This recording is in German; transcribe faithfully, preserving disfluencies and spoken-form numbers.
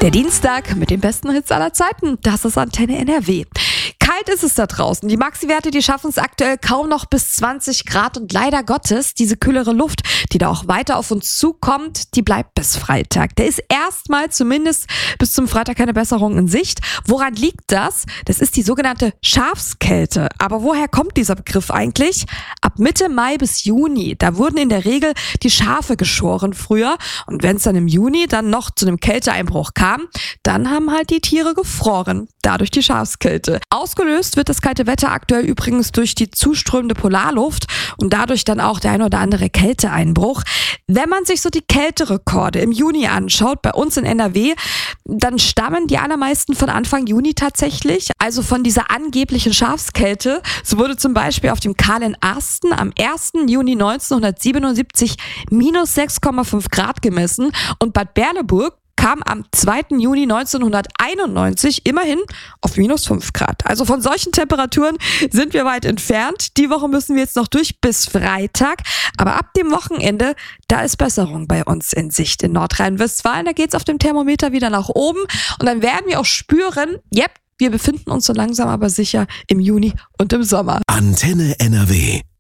Der Dienstag mit den besten Hits aller Zeiten, das ist Antenne N R W. Kalt ist es da draußen. Die Maxi-Werte, die schaffen es aktuell kaum noch bis zwanzig Grad und leider Gottes, diese kühlere Luft, die da auch weiter auf uns zukommt, die bleibt bis Freitag. Da ist erstmal zumindest bis zum Freitag keine Besserung in Sicht. Woran liegt das? Das ist die sogenannte Schafskälte. Aber woher kommt dieser Begriff eigentlich? Ab Mitte Mai bis Juni, da wurden in der Regel die Schafe geschoren früher. Und wenn es dann im Juni dann noch zu einem Kälteeinbruch kam, dann haben halt die Tiere gefroren. Dadurch die Schafskälte. Ausgelöst wird das kalte Wetter aktuell übrigens durch die zuströmende Polarluft und dadurch dann auch der ein oder andere Kälteeinbruch. Wenn man sich so die Kälterekorde im Juni anschaut, bei uns in N R W, dann stammen die allermeisten von Anfang Juni tatsächlich, also von dieser angeblichen Schafskälte. So wurde zum Beispiel auf dem Kahlen Arsten am ersten Juni neunzehnhundertsiebenundsiebzig minus sechs Komma fünf Grad gemessen und Bad Berleburg kam am zweiten Juni neunzehnhunderteinundneunzig immerhin auf minus fünf Grad. Also von solchen Temperaturen sind wir weit entfernt. Die Woche müssen wir jetzt noch durch bis Freitag. Aber ab dem Wochenende, da ist Besserung bei uns in Sicht in Nordrhein-Westfalen. Da geht's auf dem Thermometer wieder nach oben. Und dann werden wir auch spüren, yep, wir befinden uns so langsam aber sicher im Juni und im Sommer. Antenne N R W.